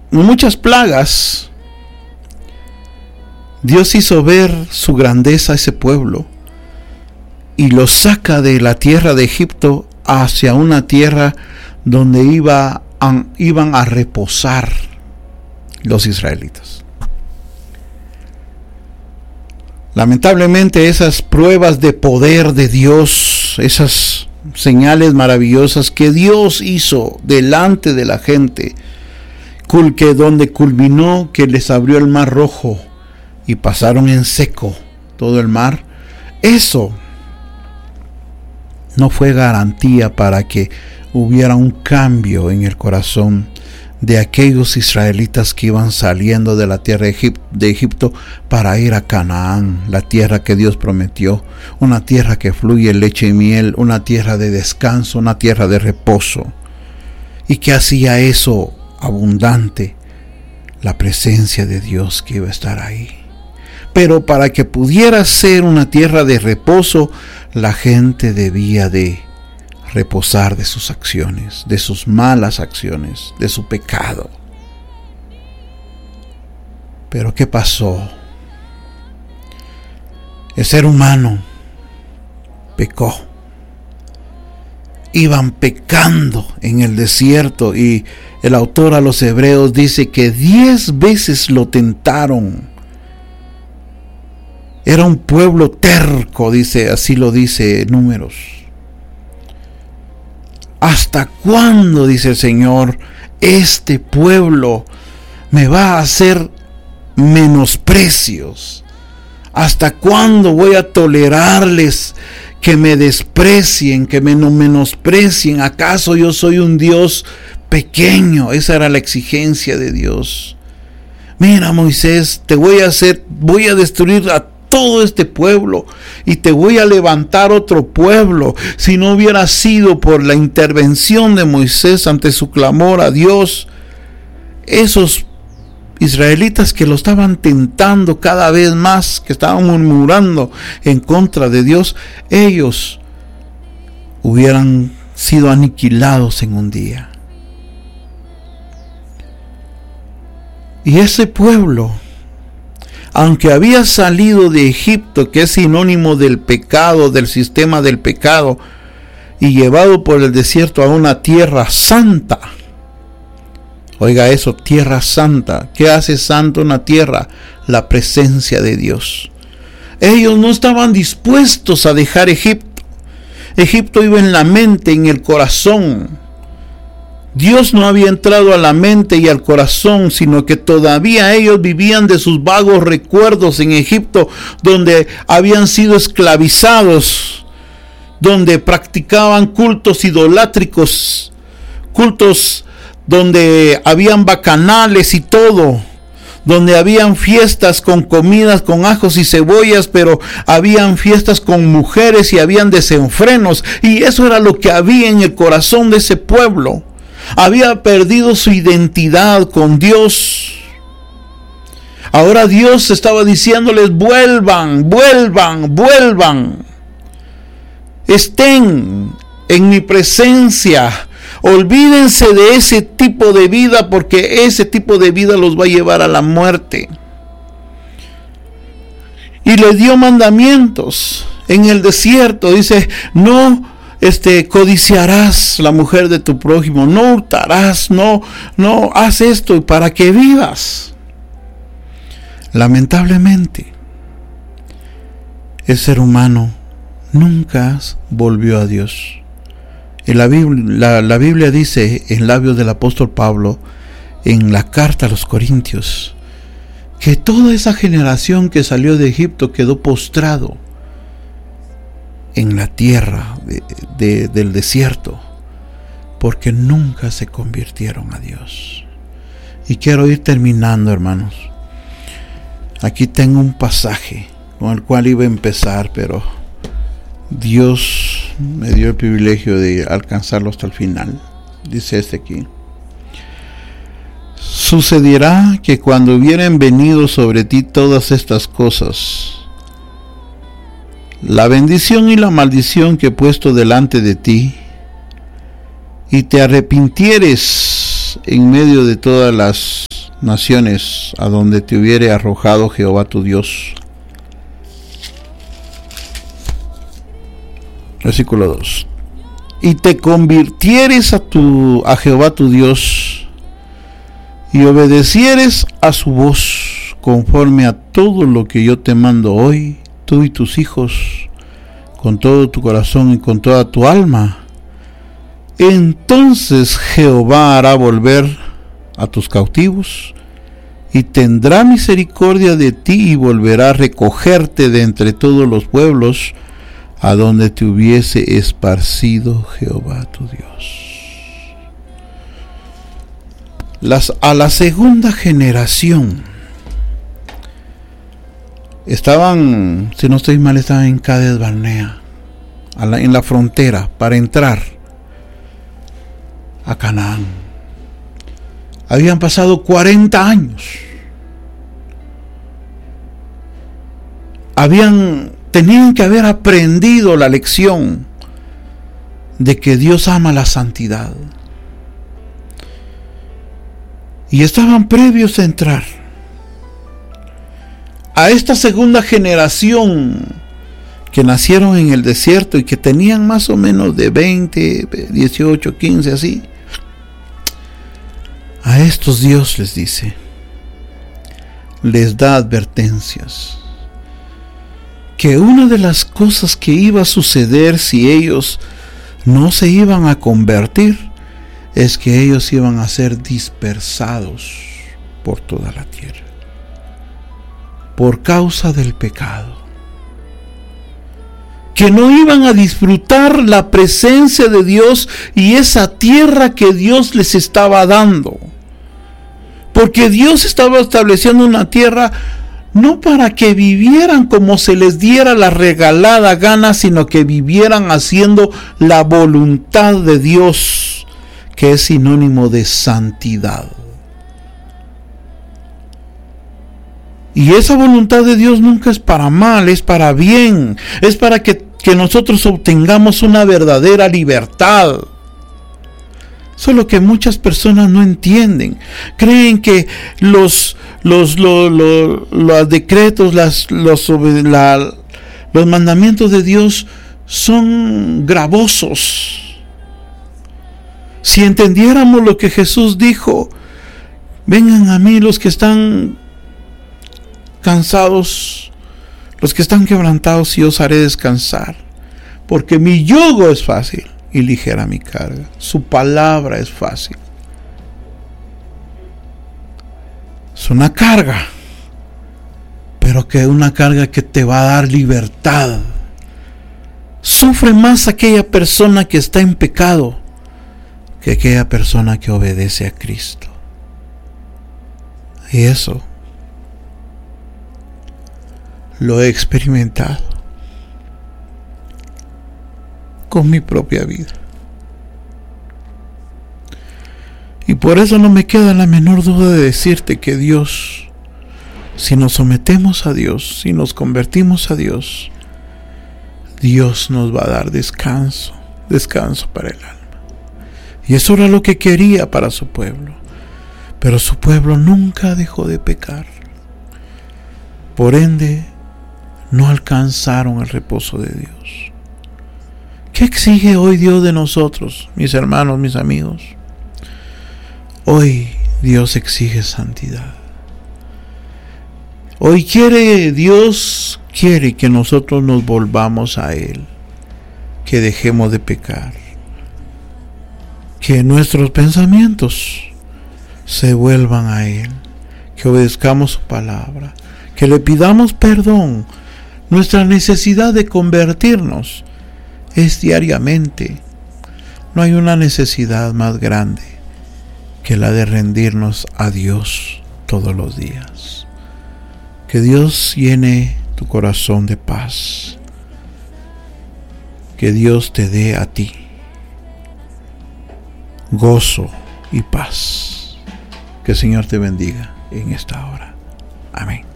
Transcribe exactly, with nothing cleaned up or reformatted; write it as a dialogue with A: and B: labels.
A: muchas plagas, Dios hizo ver su grandeza a ese pueblo y lo saca de la tierra de Egipto hacia una tierra donde iba a, iban a reposar los israelitas. Lamentablemente esas pruebas de poder de Dios, esas señales maravillosas que Dios hizo delante de la gente, que donde culminó que les abrió el mar rojo y pasaron en seco todo el mar, eso no fue garantía para que hubiera un cambio en el corazón de aquellos israelitas que iban saliendo de la tierra de Egipto para ir a Canaán, la tierra que Dios prometió, una tierra que fluye leche y miel, una tierra de descanso, una tierra de reposo. ¿Y qué hacía eso abundante? La presencia de Dios que iba a estar ahí. Pero para que pudiera ser una tierra de reposo, la gente debía de reposar de sus acciones, de sus malas acciones, de su pecado. Pero ¿qué pasó? El ser humano pecó. Iban pecando en el desierto y el autor a los Hebreos dice que diez veces lo tentaron. Era un pueblo terco, dice, así lo dice Números. ¿Hasta cuándo, dice el Señor, este pueblo me va a hacer menosprecios? ¿Hasta cuándo voy a tolerarles que me desprecien, que me menosprecien? ¿Acaso yo soy un Dios pequeño? Esa era la exigencia de Dios. Mira, Moisés, te voy a hacer, voy a destruir a todo este pueblo y te voy a levantar otro pueblo. Si no hubiera sido por la intervención de Moisés ante su clamor a Dios, esos israelitas que lo estaban tentando cada vez más, que estaban murmurando en contra de Dios, ellos hubieran sido aniquilados en un día. Y ese pueblo, aunque había salido de Egipto, que es sinónimo del pecado, del sistema del pecado, y llevado por el desierto a una tierra santa. Oiga eso, tierra santa. ¿Qué hace santo una tierra? La presencia de Dios. Ellos no estaban dispuestos a dejar Egipto. Egipto iba en la mente, en el corazón. Dios no había entrado a la mente y al corazón, sino que todavía ellos vivían de sus vagos recuerdos en Egipto, donde habían sido esclavizados, donde practicaban cultos idolátricos, cultos donde habían bacanales y todo, donde habían fiestas con comidas, con ajos y cebollas, pero habían fiestas con mujeres y habían desenfrenos, y eso era lo que había en el corazón de ese pueblo. Había perdido su identidad con Dios. Ahora Dios estaba diciéndoles: vuelvan, vuelvan, vuelvan. Estén en mi presencia. Olvídense de ese tipo de vida, porque ese tipo de vida los va a llevar a la muerte. Y les dio mandamientos en el desierto. Dice: no Este, codiciarás la mujer de tu prójimo, no hurtarás, no, no, haz esto para que vivas. Lamentablemente, el ser humano nunca volvió a Dios. En la Biblia, la, la Biblia dice en labios del apóstol Pablo, en la carta a los Corintios, que toda esa generación que salió de Egipto quedó postrado en la tierra de, de, del desierto, porque nunca se convirtieron a Dios. Y quiero ir terminando, hermanos. Aquí tengo un pasaje con el cual iba a empezar, pero Dios me dio el privilegio de alcanzarlo hasta el final. Dice este aquí: sucederá que cuando hubieren venido sobre ti todas estas cosas, la bendición y la maldición que he puesto delante de ti, y te arrepintieres estarás en medio de todas las naciones a donde te hubiere arrojado Jehová tu Dios. Versículo dos. Y te convirtieres a tu a Jehová tu Dios, y obedecieres a su voz, conforme a todo lo que yo te mando hoy, tú y tus hijos, con todo tu corazón y con toda tu alma, entonces Jehová hará volver a tus cautivos, y tendrá misericordia de ti, y volverá a recogerte de entre todos los pueblos a donde te hubiese esparcido Jehová tu Dios. Las, a la segunda generación estaban, si no estoy mal, estaban en Cades Barnea, a la, en la frontera, para entrar a Canaán. Habían pasado cuarenta años. Habían Tenían que haber aprendido la lección de que Dios ama la santidad. Y estaban previos a entrar. A esta segunda generación que nacieron en el desierto y que tenían más o menos de veinte, dieciocho, quince, así. A estos Dios les dice, les da advertencias. Que una de las cosas que iba a suceder si ellos no se iban a convertir es que ellos iban a ser dispersados por toda la tierra por causa del pecado, que no iban a disfrutar la presencia de Dios y esa tierra que Dios les estaba dando, porque Dios estaba estableciendo una tierra no para que vivieran como se les diera la regalada gana, sino que vivieran haciendo la voluntad de Dios, que es sinónimo de santidad. Y esa voluntad de Dios nunca es para mal, es para bien, es para que, que nosotros obtengamos una verdadera libertad. Solo que muchas personas no entienden, creen que los los los, los, los decretos, las, los, la, los mandamientos de Dios son gravosos. Si entendiéramos lo que Jesús dijo, vengan a mí los que están cansados, los que están quebrantados, y os haré descansar, porque mi yugo es fácil y ligera mi carga. Su palabra es fácil. Es una carga, pero que es una carga que te va a dar libertad. Sufre más aquella persona que está en pecado que aquella persona que obedece a Cristo. Y eso lo he experimentado con mi propia vida. Y por eso no me queda la menor duda de decirte que Dios, si nos sometemos a Dios, si nos convertimos a Dios, Dios nos va a dar descanso, descanso para el alma. Y eso era lo que quería para su pueblo. Pero su pueblo nunca dejó de pecar. Por ende, no alcanzaron el reposo de Dios. ¿Qué exige hoy Dios de nosotros, mis hermanos, mis amigos? Hoy Dios exige santidad. Hoy quiere Dios, quiere que nosotros nos volvamos a Él, que dejemos de pecar, que nuestros pensamientos se vuelvan a Él, que obedezcamos su palabra, que le pidamos perdón. Nuestra necesidad de convertirnos es diariamente. No hay una necesidad más grande que la de rendirnos a Dios todos los días. Que Dios llene tu corazón de paz. Que Dios te dé a ti gozo y paz. Que el Señor te bendiga en esta hora. Amén.